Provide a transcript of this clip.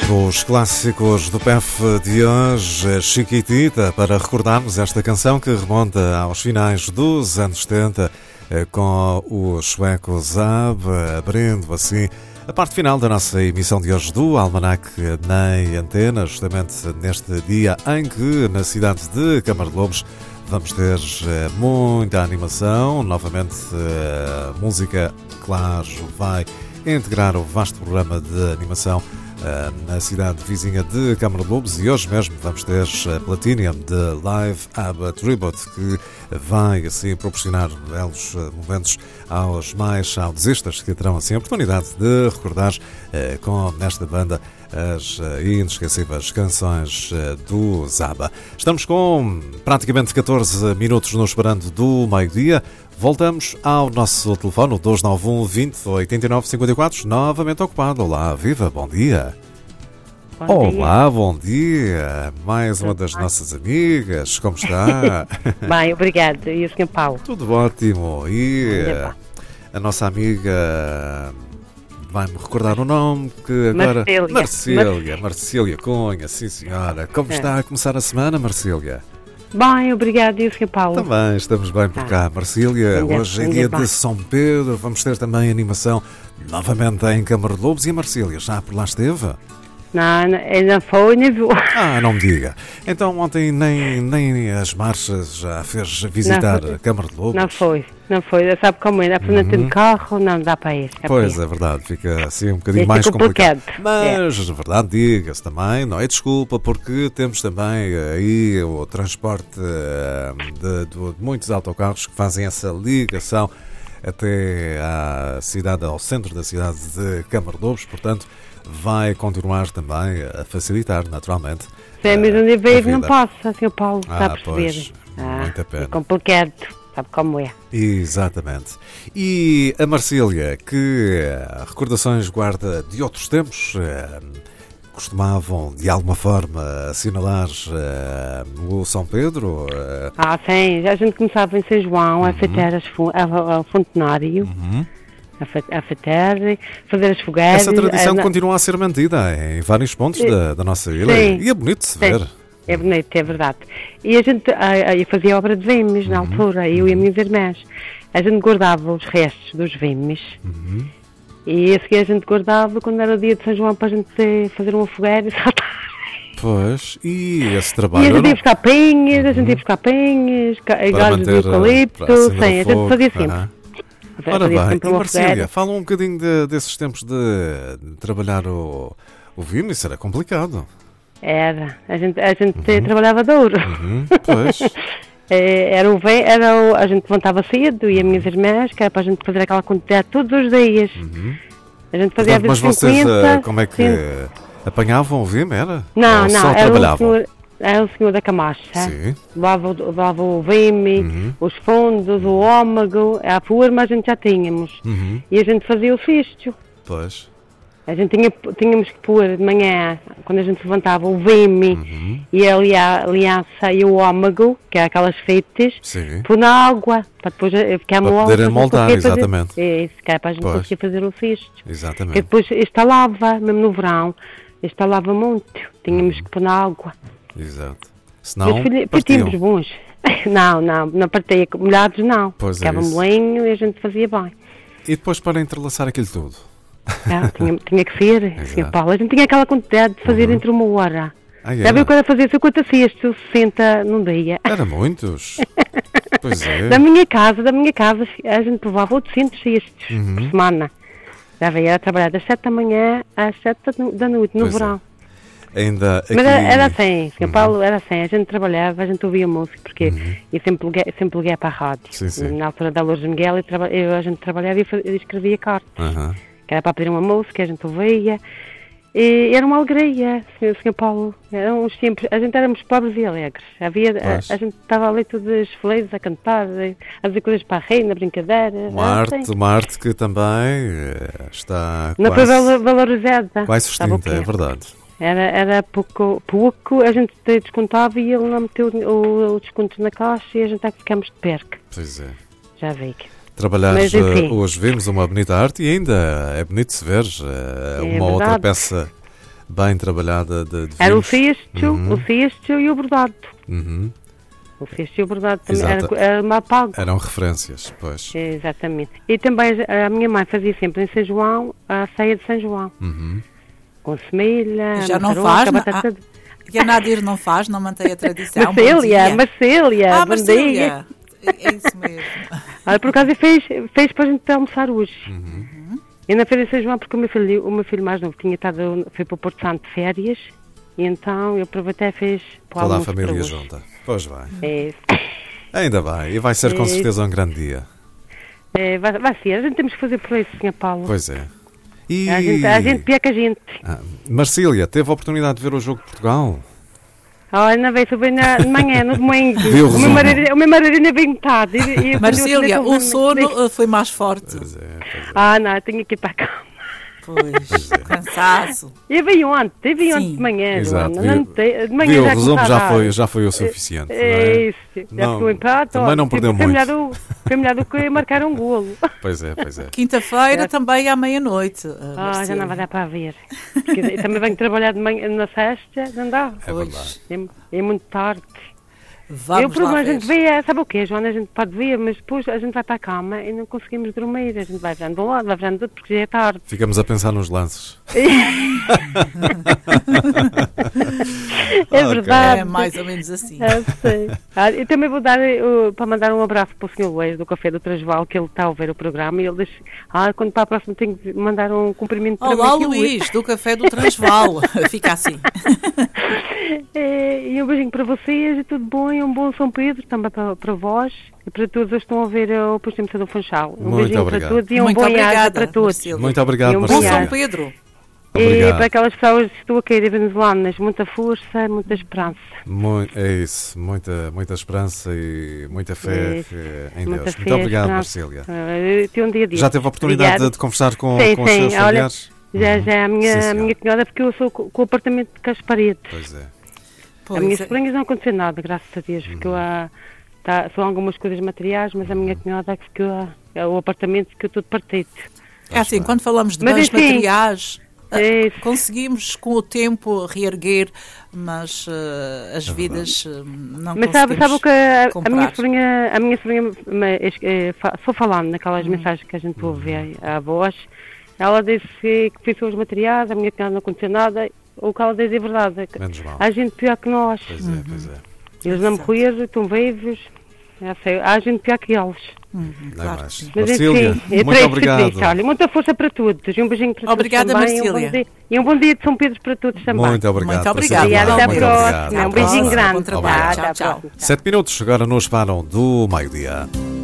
Os clássicos do PEF de hoje, Chiquitita, para recordarmos esta canção que remonta aos finais dos anos 70 com os suecos AB, abrindo assim a parte final da nossa emissão de hoje do Almanac na Antena, justamente neste dia em que na cidade de Câmara de Lobos vamos ter muita animação, novamente música, claro, vai integrar o vasto programa de animação na cidade vizinha de Câmara de Lobos, e hoje mesmo vamos ter a Platinum de Live ABBA Tribute, que vai assim proporcionar belos momentos aos mais saudosistas que terão assim a oportunidade de recordar com nesta banda as inesquecíveis canções do ABBA. Estamos com praticamente 14 minutos no esperando do meio-dia. Voltamos ao nosso telefone, o 291 20 89 54, novamente ocupado. Olá, viva, bom dia. Olá, bom dia. Mais uma das nossas amigas, como está? Bem, obrigado. E o Sr. Paulo? Tudo ótimo. E a nossa amiga vai-me recordar o nome que agora... Marcília Cunha, sim senhora. Como está a começar a semana, Marcília? Bem, obrigado. E o Sr. Paulo? Também, estamos bem por cá. Marcília, hoje é dia de São Pedro, vamos ter também animação novamente em Câmara de Lobos. E a Marcília, já por lá esteve? Não foi, nem viu. Não me diga. Então ontem nem as marchas já fez visitar a Câmara de Lobos? Não foi. Sabe como é? Dá para não ter carro, não dá para ir. Pois, é verdade, fica assim um bocadinho mais complicado. Mas, verdade, diga-se também, não é desculpa, porque temos também aí o transporte de muitos autocarros que fazem essa ligação até à cidade, ao centro da cidade de Câmara de Lobos, portanto, vai continuar também a facilitar, naturalmente. Sim, mas onde veio não passa, Sr. Paulo, está a perceber? Pois, muita pena. É complicado, sabe como é. Exatamente. E a Marcília, que recordações guarda de outros tempos, costumavam de alguma forma assinalar o São Pedro? Sim, a gente começava em São João a feitar a Fontenário. A feitar, fazer as fogueiras. Essa tradição continua a ser mantida em vários pontos da nossa ilha. Sim, e é bonito de se ver. É bonito, é verdade. E a gente eu fazia obra de vemes na altura, eu e as minhas irmãs. A gente guardava os restos dos vemes e esse que a gente guardava quando era o dia de São João para a gente fazer uma fogueira e saltar. Pois, e esse trabalho... E a gente ia buscar penhas, galhos de eucalipto, sim, a gente fazia sempre. Ora bem, e Marcília, fala um bocadinho desses tempos de trabalhar o vinho, isso era complicado. Era, a gente trabalhava de ouro. Pois. A gente levantava cedo e as minhas irmãs, que era para a gente fazer aquela quantidade todos os dias. A gente fazia mas vocês, como é que apanhavam o vinho, era? Não, só era trabalhavam? Era o senhor da camacha, levava o vime, os fundos, o ômago, a forma a gente já tínhamos. E a gente fazia o fisto. Pois. A gente tínhamos que pôr de manhã, quando a gente levantava, o vime e a aliança e o ômago, que é aquelas feitas, pôr na água, para depois ficar para poderem moldar, exatamente. É isso, que é para a gente conseguir fazer o fisto. Exatamente. Que depois instalava, mesmo no verão, instalava muito, tínhamos que pôr na água. Exato. Senão partíamos bons. Não partia molhados, não. Ficava molinho e a gente fazia bem. E depois para entrelaçar aquilo tudo? Tinha que ser, Sr. Paulo. A gente tinha aquela quantidade de fazer entre uma hora. Já viu quando fazia 50 cestos, 60 num dia? Era muitos. Pois é. Da minha casa, a gente provava 800 cestos por semana. Já veio a trabalhar das 7 da manhã às 7 da noite, no verão. Ainda aqui... Mas era assim, Sr. Paulo, era assim, a gente trabalhava, a gente ouvia música, porque eu sempre liguei para a rádio. Na altura da Lourdes Miguel, a gente trabalhava e escrevia cartas. Que era para pedir uma música, a gente ouvia. E era uma alegria, Sr. Paulo. Eram uns tempos, a gente éramos pobres e alegres. A gente estava ali todos felizes a cantar, a dizer coisas para a reina, brincadeira. Uma arte que também está não foi valorizada. Quase sustenta, é verdade. Era pouco, a gente descontava e ele não meteu o desconto na caixa e a gente é que ficamos de perca. Pois é. Já vi. Trabalhares, hoje vimos uma bonita arte e ainda é bonito de se ver uma outra peça bem trabalhada de era o vinhos. cesto e o bordado. O cesto e o bordado também era uma pago. Eram referências, pois. Exatamente. E também a minha mãe fazia sempre em São João a ceia de São João. Com semelha, já não faz? E a Nadir não faz, não mantém a tradição. Marcélia, Marcélia. É isso mesmo. Por acaso fez para a gente almoçar hoje. E na feira de São João, porque o meu filho mais novo foi para o Porto Santo de férias, e então eu aproveitei e fez para o toda a almoço família junta. Pois vai. É. Ainda vai, e vai ser com certeza um grande dia. Vai ser, a gente temos que fazer por isso, Sr. Paulo. Pois é. E... A gente piaca a gente. Marcília, teve a oportunidade de ver o jogo de Portugal? Não veio, só veio de manhã, no domingo. O meu marido ainda veio metade. Marcília, o sono foi mais forte. Pois é. Não, tenho que ir para a cama. Pois, cansaço. Eu vi ontem de manhã. Exato. De manhã o resumo já foi o suficiente. É isso. Já ficou empate. Também não perdeu muito. Foi melhor do que marcar um golo. Pois é. Quinta-feira também à meia-noite. Já não vai dar para ver. Porque também venho trabalhar de manhã, na sexta, não dá. É verdade. É muito tarde. Vamos lá a gente vê, sabe o quê, Joana? A gente pode ver, mas depois a gente vai para a cama e não conseguimos dormir. A gente vai virando de um lado, vai virando do outro, porque já é tarde. Ficamos a pensar nos lances. É verdade. É mais ou menos assim. Sei. Eu também vou dar, para mandar um abraço para o Sr. Luís, do Café do Transval, que ele está a ouvir o programa, e ele diz, quando para a próxima tenho que mandar um cumprimento para Olá, Luís, do Café do Transval. Fica assim. E um beijinho para vocês e tudo bom, e um bom São Pedro também para vós e para todos os que estão a ver o Postimento do Funchal. Um beijinho para todos e um bom viagem para todos. Muito obrigado, Bom São Pedro. E para aquelas pessoas que estão a cair venezuelanas, muita força, muita esperança. É isso, muita esperança e muita fé em Deus. Fé, muito obrigado, Marcília. Já teve a oportunidade de conversar com os seus familiares? Já a minha cunhada, porque eu sou com o apartamento com as paredes. Pois é. A minha sobrinha não aconteceu nada, graças a Deus. São algumas coisas materiais, mas a minha cunhada ficou, o apartamento ficou tudo partido. É assim, quando falamos de bens materiais, conseguimos com o tempo reerguer, mas as vidas não conseguimos. Mas sabe o que a minha sobrinha só falando naquelas mensagens que a gente ouve a voz, ela disse que fez os materiais, a minha cunhada não aconteceu nada. O que ela diz é verdade. Menos mal. Há gente pior que nós. Pois é. Eles não morreram, estão vivos. Há gente pior que eles. Claro. Mas Marcília, muito obrigado. Olha, muita força para todos. E um beijinho para obrigada, todos também. Marcília. E um bom dia de São Pedro para todos também. Muito obrigado. Muito obrigada. E até a Muito próxima. Um beijinho grande. Tchau. 7 minutos, agora nos param do meio-dia.